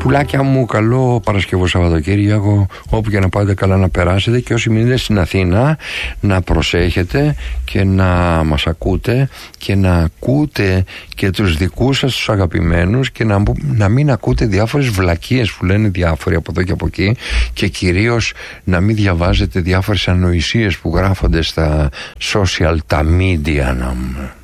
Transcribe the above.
Πουλάκια μου, καλό Παρασκευό Σαββατοκύριακο. Όπου και να πάτε, καλά να περάσετε. Και όσοι μείνετε στην Αθήνα, να προσέχετε και να μας ακούτε και να ακούτε και τους δικούς σας τους αγαπημένους και να μην ακούτε διάφορες βλακίες που λένε διάφοροι από εδώ και από εκεί, και κυρίως να μην διαβάζετε διάφορες ανοησίες που γράφονται στα social, τα media.